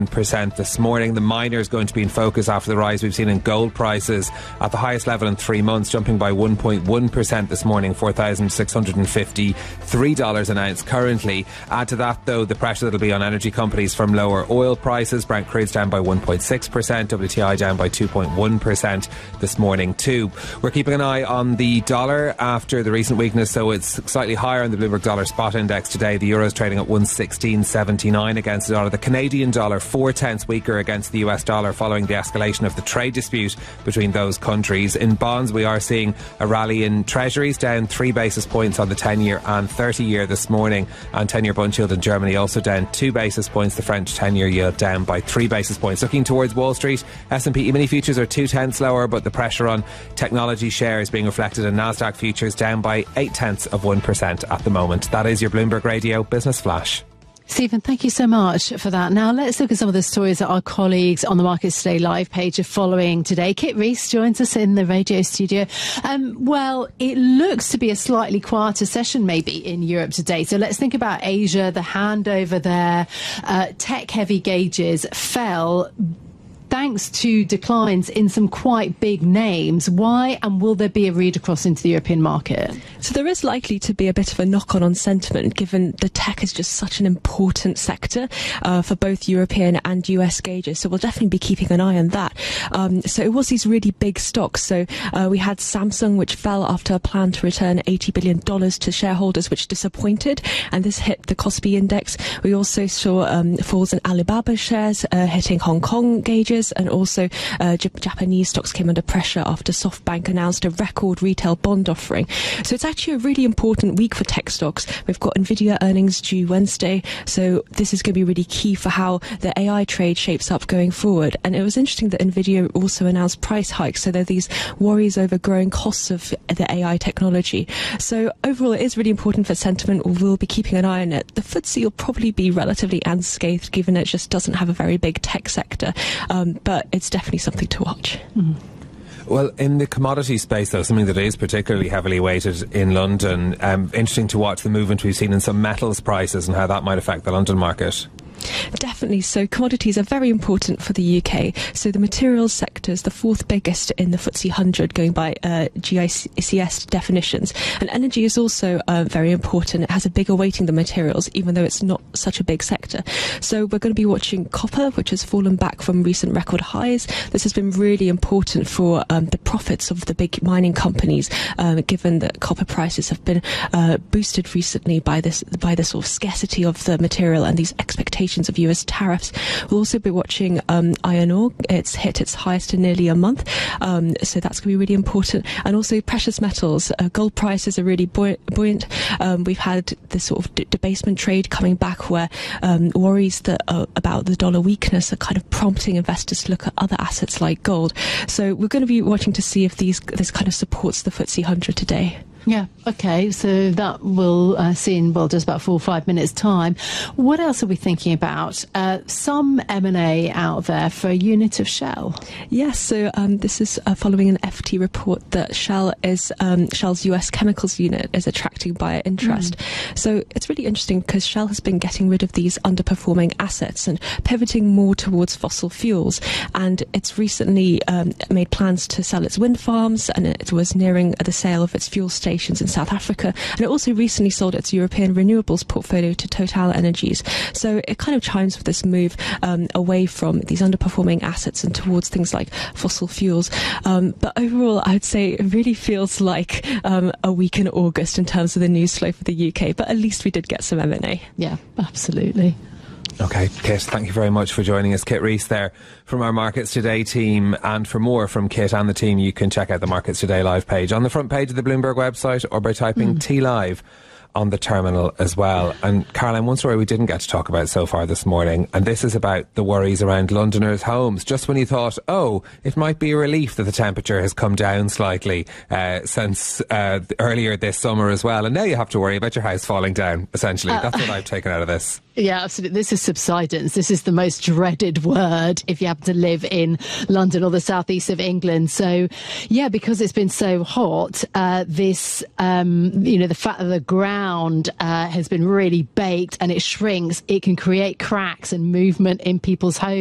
percent this morning. The miners going to be in focus after the rise we've seen in gold prices at the highest level in 3 months, jumping by 1.1% this morning, $4,653 an ounce currently. Add to that, though, the pressure that'll be on energy companies from lower oil prices. Brent crude's down by 1.6%, WTI down by 2.1% this morning too. We're keeping an eye on the dollar after the recent weakness, so it's slightly higher on the Bloomberg Dollar Spot Index today. The euro's trading at 116.79 against the dollar. The Canadian dollar 4/10 weaker against the US dollar following the escalation of the trade dispute between those countries. In bonds, we are seeing a rally in treasuries, down 3 basis points on the 10-year and 30-year this morning, and 10-year bond yield in Germany also down 2 basis points. The French 10-year yield down by 3 basis points. Looking towards Wall Street, S&P E-mini futures are 0.2 lower, but the pressure on technology shares being reflected in Nasdaq futures down by 0.8% at the moment. That is your Bloomberg Radio Business Flash. Stephen, thank you so much for that. Now, let's look at some of the stories that our colleagues on the Markets Today live page are following today. Kit Rees joins us in the radio studio. Well, it looks to be a slightly quieter session maybe in Europe today. So let's think about Asia, the handover there. Tech-heavy gauges fell thanks to declines in some quite big names. Why, and will there be a read across into the European market? So there is likely to be a bit of a knock-on sentiment, given the tech is just such an important sector for both European and US gauges. So we'll definitely be keeping an eye on that. So it was these really big stocks. So we had Samsung, which fell after a plan to return $80 billion to shareholders, which disappointed, and this hit the Kospi index. We also saw falls in Alibaba shares hitting Hong Kong gauges. And also Japanese stocks came under pressure after SoftBank announced a record retail bond offering. So it's actually a really important week for tech stocks. We've got Nvidia earnings due Wednesday, so this is going to be really key for how the AI trade shapes up going forward. And it was interesting that Nvidia also announced price hikes, so there are these worries over growing costs of the AI technology. So overall, it is really important for sentiment. We'll be keeping an eye on it. The FTSE will probably be relatively unscathed, given it just doesn't have a very big tech sector. But it's definitely something to watch. Mm-hmm. Well, in the commodity space, though, something that is particularly heavily weighted in London, interesting to watch the movement we've seen in some metals prices and how that might affect the London market. Definitely. So commodities are very important for the UK. So the materials sector is the fourth biggest in the FTSE 100, going by GICS definitions. And energy is also very important. It has a bigger weighting than materials, even though it's not such a big sector. So we're going to be watching copper, which has fallen back from recent record highs. This has been really important for the profits of the big mining companies, given that copper prices have been boosted recently by this sort of scarcity of the material and these expectations of US tariffs. We'll also be watching iron ore. It's hit its highest in nearly a month, so that's going to be really important. And also precious metals. Gold prices are really buoyant. We've had this sort of debasement trade coming back, where worries that about the dollar weakness are kind of prompting investors to look at other assets like gold. So we're going to be watching to see if this kind of supports the FTSE 100 today. Yeah, okay, so that will see in, just about 4 or 5 minutes' time. What else are we thinking about? Some M&A out there for a unit of Shell. Yes, so this is following an FT report that Shell's US chemicals unit is attracting buyer interest. So it's really interesting because Shell has been getting rid of these underperforming assets and pivoting more towards fossil fuels. And it's recently made plans to sell its wind farms, and it was nearing the sale of its fuel stations in South Africa, and it also recently sold its European renewables portfolio to Total Energies. So it kind of chimes with this move away from these underperforming assets and towards things like fossil fuels. But overall, I would say it really feels like a week in August in terms of the news flow for the UK, but at least we did get some M&A. Yeah, absolutely. Okay, Kit, thank you very much for joining us. Kit Rees there from our Markets Today team. And for more from Kit and the team, you can check out the Markets Today live page on the front page of the Bloomberg website, or by typing T-Live on the terminal as well. And Caroline, one story we didn't get to talk about so far this morning, and this is about the worries around Londoners' homes. Just when you thought, it might be a relief that the temperature has come down slightly since earlier this summer as well, and now you have to worry about your house falling down, essentially. That's what I've taken out of this. Yeah, absolutely. This is subsidence. This is the most dreaded word if you happen to live in London or the southeast of England. So, yeah, because it's been so hot, the fact that the ground has been really baked and it shrinks, it can create cracks and movement in people's homes.